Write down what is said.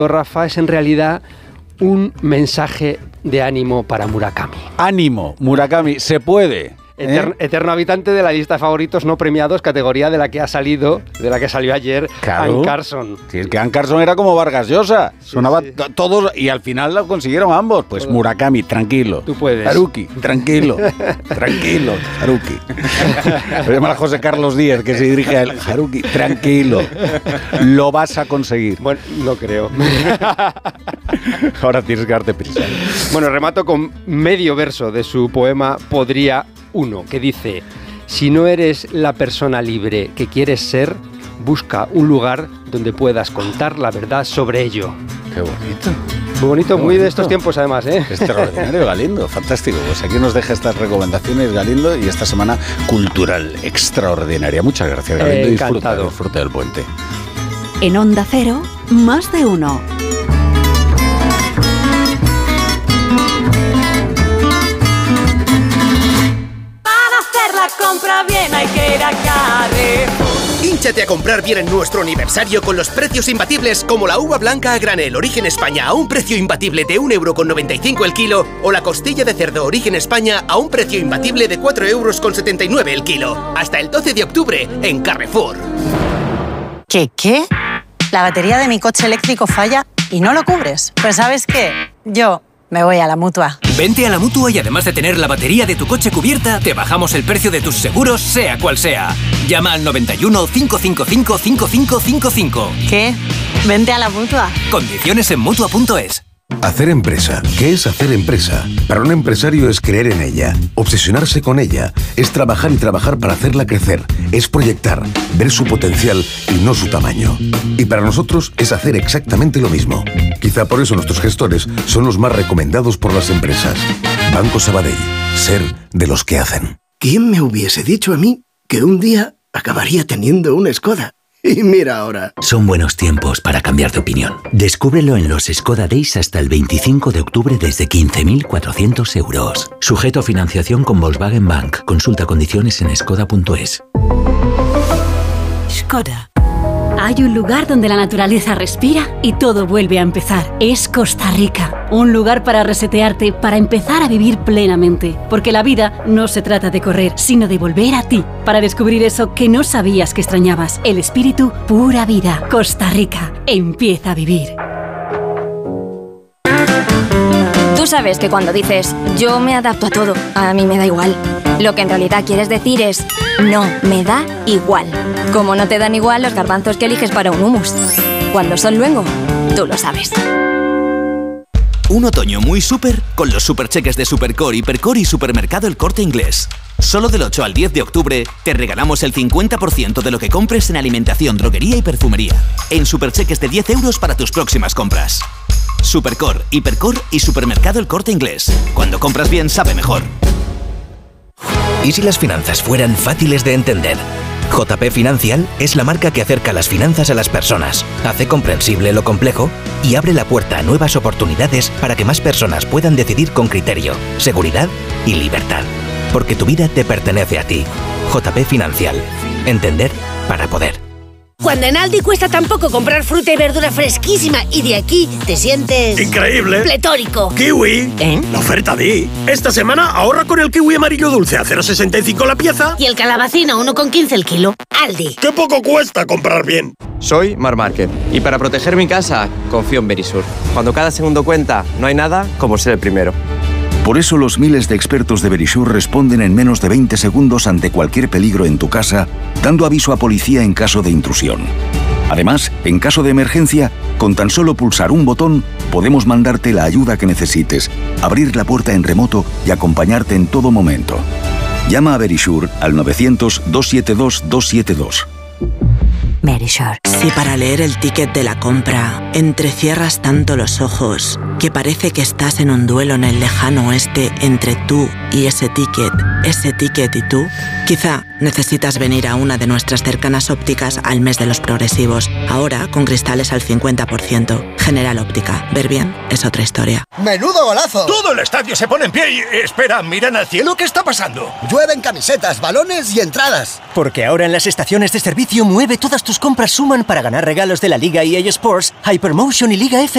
Rafa, es en realidad un mensaje de ánimo para Murakami. Ánimo, Murakami, se puede. Eterno habitante de la lista de favoritos no premiados, categoría de la que salió ayer, claro. Anne Carson. Si es que Anne Carson era como Vargas Llosa, sonaba todos y al final lo consiguieron ambos. Pues Murakami, tranquilo. Tú puedes. Haruki, tranquilo. Tranquilo, Haruki. Lo llama a José Carlos Díez, que se dirige a él. Haruki, tranquilo. Lo vas a conseguir. Bueno, no creo. Ahora tienes que darte prisa. Bueno, remato con medio verso de su poema Podría Uno, que dice: si no eres la persona libre que quieres ser, busca un lugar donde puedas contar la verdad sobre ello. Qué bonito. Muy bonito, muy de estos tiempos además, ¿eh? Extraordinario, Galindo, fantástico. Pues aquí nos deja estas recomendaciones, Galindo, y esta semana cultural extraordinaria. Muchas gracias, Galindo. Disfruta del puente. En Onda Cero, más de uno. Compra bien, hay que ir a Carrefour. Hínchate a comprar bien en nuestro aniversario con los precios imbatibles, como la uva blanca a granel Origen España a un precio imbatible de 1,95 € el kilo, o la costilla de cerdo Origen España a un precio imbatible de 4,79 € el kilo. Hasta el 12 de octubre en Carrefour. ¿Qué? La batería de mi coche eléctrico falla y no lo cubres. Pues ¿sabes qué? Yo me voy a la Mutua. Vente a la Mutua y además de tener la batería de tu coche cubierta, te bajamos el precio de tus seguros, sea cual sea. Llama al 91 555 5555. ¿Qué? Vente a la Mutua. Condiciones en Mutua.es. Hacer empresa. ¿Qué es hacer empresa? Para un empresario es creer en ella, obsesionarse con ella, es trabajar y trabajar para hacerla crecer, es proyectar, ver su potencial y no su tamaño. Y para nosotros es hacer exactamente lo mismo. Quizá por eso nuestros gestores son los más recomendados por las empresas. Banco Sabadell. Ser de los que hacen. ¿Quién me hubiese dicho a mí que un día acabaría teniendo una Skoda? Y mira ahora. Son buenos tiempos para cambiar de opinión. Descúbrelo en los Skoda Days hasta el 25 de octubre desde 15.400 euros. Sujeto a financiación con Volkswagen Bank. Consulta condiciones en skoda.es. Skoda. Hay un lugar donde la naturaleza respira y todo vuelve a empezar. Es Costa Rica. Un lugar para resetearte, para empezar a vivir plenamente. Porque la vida no se trata de correr, sino de volver a ti. Para descubrir eso que no sabías que extrañabas. El espíritu pura vida. Costa Rica. Empieza a vivir. Tú sabes que cuando dices yo me adapto a todo, a mí me da igual. Lo que en realidad quieres decir es no, me da igual. Como no te dan igual los garbanzos que eliges para un hummus. Cuando son luengo, tú lo sabes. Un otoño muy súper con los supercheques de Supercore, Hipercore y Supermercado El Corte Inglés. Solo del 8 al 10 de octubre te regalamos el 50% de lo que compres en alimentación, droguería y perfumería. En supercheques de 10 euros para tus próximas compras. Supercore, Hipercore y Supermercado El Corte Inglés. Cuando compras bien, sabe mejor. ¿Y si las finanzas fueran fáciles de entender? JP Financial es la marca que acerca las finanzas a las personas, hace comprensible lo complejo y abre la puerta a nuevas oportunidades para que más personas puedan decidir con criterio, seguridad y libertad. Porque tu vida te pertenece a ti. JP Financial. Entender para poder. Cuando en Aldi cuesta tan poco comprar fruta y verdura fresquísima y de aquí te sientes... ¡increíble! ¡Pletórico! ¡Kiwi! ¿Eh? La oferta Di. Esta semana ahorra con el kiwi amarillo dulce a 0,65 la pieza. Y el calabacín a 1,15 el kilo. Aldi. ¡Qué poco cuesta comprar bien! Soy Mar Márquez y para proteger mi casa confío en Verisur. Cuando cada segundo cuenta, no hay nada como ser el primero. Por eso los miles de expertos de Verisur responden en menos de 20 segundos ante cualquier peligro en tu casa, dando aviso a policía en caso de intrusión. Además, en caso de emergencia, con tan solo pulsar un botón, podemos mandarte la ayuda que necesites, abrir la puerta en remoto y acompañarte en todo momento. Llama a Verisur al 900-272-272. Verisur. Si para leer el ticket de la compra entrecierras tanto los ojos que parece que estás en un duelo en el lejano oeste entre tú y ese ticket y tú, quizá necesitas venir a una de nuestras cercanas ópticas al mes de los progresivos. Ahora con cristales al 50%. General Óptica. Ver bien es otra historia. ¡Menudo golazo! Todo el estadio se pone en pie y... Espera, miran al cielo, ¿qué está pasando? Llueven camisetas, balones y entradas. Porque ahora en las estaciones de servicio Mueve todas tus compras suman para ganar regalos de la Liga EA Sports, Hypermotion y Liga F.